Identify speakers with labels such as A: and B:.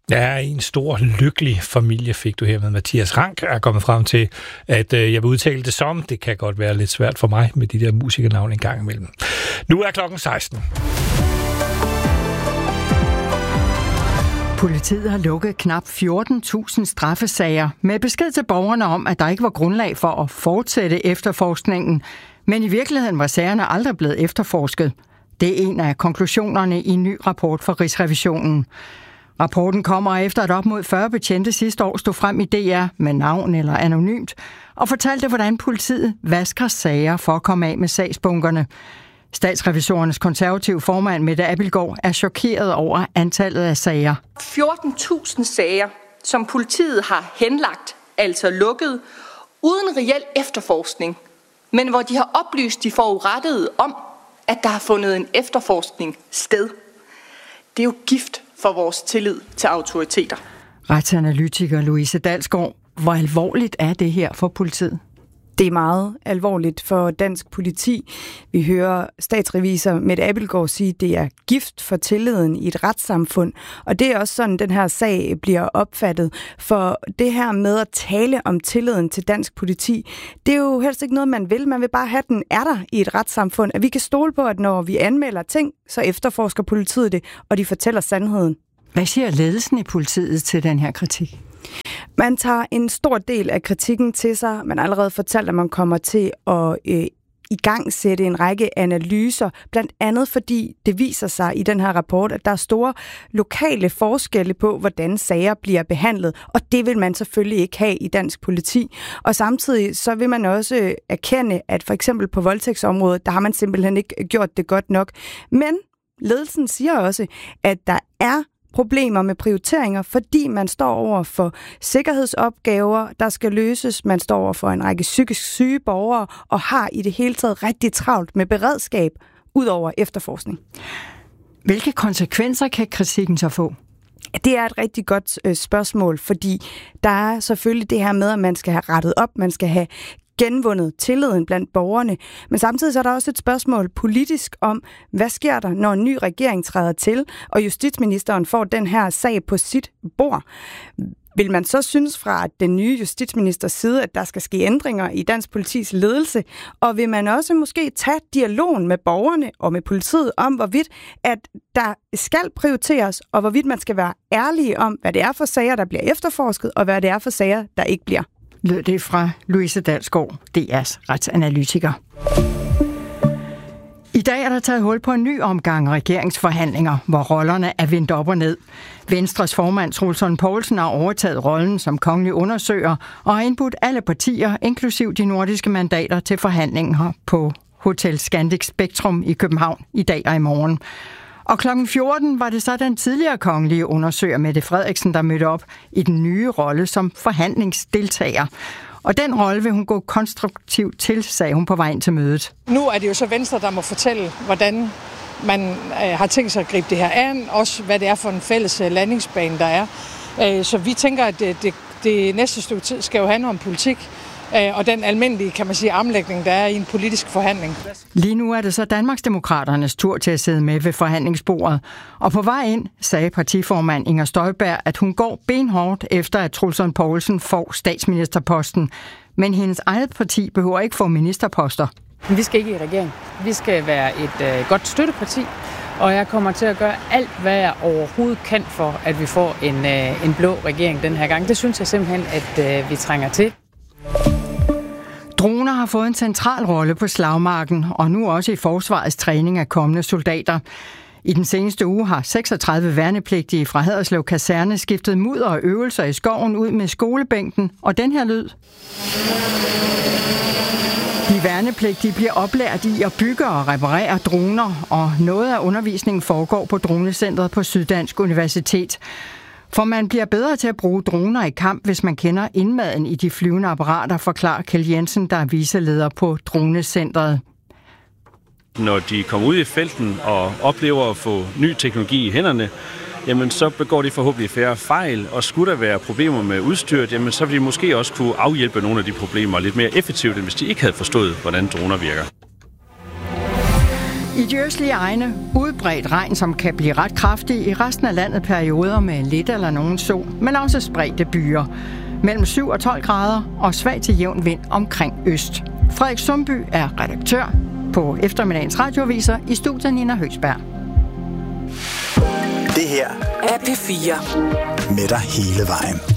A: Ja, en stor, lykkelig familie fik du her med. Mathias Rank er kommet frem til, at jeg vil udtale det som. Det kan godt være lidt svært for mig med de der musikernavne en gang imellem. Nu er klokken 16.
B: Politiet har lukket knap 14.000 straffesager med besked til borgerne om, at der ikke var grundlag for at fortsætte efterforskningen. Men i virkeligheden var sagerne aldrig blevet efterforsket. Det er en af konklusionerne i en ny rapport fra Rigsrevisionen. Rapporten kommer efter, at op mod 40 betjente sidste år stod frem i DR med navn eller anonymt og fortalte, hvordan politiet vasker sager for at komme af med sagsbunkerne. Statsrevisorernes konservative formand Mette Abildgaard er chokeret over antallet af sager.
C: 14.000 sager, som politiet har henlagt, altså lukket, uden reel efterforskning, men hvor de har oplyst de forurettede om, at der har fundet en efterforskning sted. Det er jo gift for vores tillid til autoriteter.
B: Retsanalytiker Louise Dalsgaard, hvor alvorligt er det her for politiet?
D: Det er meget alvorligt for dansk politi. Vi hører statsrevisor Mette Abildgaard sige, at det er gift for tilliden i et retssamfund. Og det er også sådan, den her sag bliver opfattet. For det her med at tale om tilliden til dansk politi, det er jo helst ikke noget, man vil. Man vil bare have, den er der i et retssamfund. At vi kan stole på, at når vi anmelder ting, så efterforsker politiet det, og de fortæller sandheden.
B: Hvad siger ledelsen i politiet til den her kritik?
D: Man tager en stor del af kritikken til sig. Man har allerede fortalt, at man kommer til at igangsætte en række analyser, blandt andet fordi det viser sig i den her rapport, at der er store lokale forskelle på, hvordan sager bliver behandlet, og det vil man selvfølgelig ikke have i dansk politi. Og samtidig så vil man også erkende, at for eksempel på voldtægtsområdet, der har man simpelthen ikke gjort det godt nok. Men ledelsen siger også, at der er problemer med prioriteringer, fordi man står over for sikkerhedsopgaver, der skal løses. Man står over for en række psykisk syge borgere og har i det hele taget rigtig travlt med beredskab ud over efterforskning.
B: Hvilke konsekvenser kan kritikken så få?
D: Det er et rigtig godt spørgsmål, fordi der er selvfølgelig det her med, at man skal have rettet op, man skal have genvundet tilliden blandt borgerne. Men samtidig så er der også et spørgsmål politisk om, hvad sker der, når en ny regering træder til, og justitsministeren får den her sag på sit bord. Vil man så synes fra den nye justitsministers side, at der skal ske ændringer i dansk politis ledelse? Og vil man også måske tage dialogen med borgerne og med politiet om, hvorvidt at der skal prioriteres, og hvorvidt man skal være ærlige om, hvad det er for sager, der bliver efterforsket, og hvad det er for sager, der ikke bliver?
B: Lød det fra Louise Dalsgaard, DR's retsanalytiker. I dag er der taget hul på en ny omgang regeringsforhandlinger, hvor rollerne er vendt op og ned. Venstres formand Troels Lund Poulsen har overtaget rollen som kongelig undersøger og har indbudt alle partier, inklusiv de nordiske mandater, til forhandlinger på Hotel Scandic Spektrum i København i dag og i morgen. Og klokken 14 var det så den tidligere kongelige undersøger Mette Frederiksen, der mødte op i den nye rolle som forhandlingsdeltager. Og den rolle vil hun gå konstruktivt til, sagde hun på vej ind til mødet.
E: Nu er det jo så Venstre, der må fortælle, hvordan man har tænkt sig at gribe det her an, også hvad det er for en fælles landingsbane, der er. Så vi tænker, at det næste stykke tid skal jo handle om politik, og den almindelige, kan man sige, armlægning, der er i en politisk forhandling.
B: Lige nu er det så Danmarksdemokraternes tur til at sidde med ved forhandlingsbordet. Og på vej ind sagde partiformand Inger Støjberg, at hun går benhårdt efter, at Troels Lund Poulsen får statsministerposten. Men hendes eget parti behøver ikke få ministerposter.
F: Vi skal ikke i regering. Vi skal være et godt støtteparti, og jeg kommer til at gøre alt, hvad jeg overhovedet kan for, at vi får en blå regering den her gang. Det synes jeg simpelthen, at vi trænger til.
B: Droner har fået en central rolle på slagmarken, og nu også i forsvarets træning af kommende soldater. I den seneste uge har 36 værnepligtige fra Haderslev Kaserne skiftet mudder og øvelser i skoven ud med skolebænken, og den her lyd. De værnepligtige bliver oplært i at bygge og reparere droner, og noget af undervisningen foregår på Dronecentret på Syddansk Universitet. For man bliver bedre til at bruge droner i kamp, hvis man kender indmaden i de flyvende apparater, forklarer Kjeld Jensen, der er viceleder på Dronecentret.
G: Når de kommer ud i felten og oplever at få ny teknologi i hænderne, jamen så begår de forhåbentlig færre fejl, og skulle der være problemer med udstyret, jamen så vil de måske også kunne afhjælpe nogle af de problemer lidt mere effektivt, end hvis de ikke havde forstået, hvordan droner virker.
B: I de østlige egne udbredt regn, som kan blive ret kraftig. I resten af landet perioder med lidt eller nogen sol, men også spredte byer. Mellem 7 og 12 grader og svag til jævn vind omkring øst. Frederik Sundby er redaktør på eftermiddagens radioaviser. I studiet Nina Høgsberg.
H: Det her er P4 med dig hele vejen.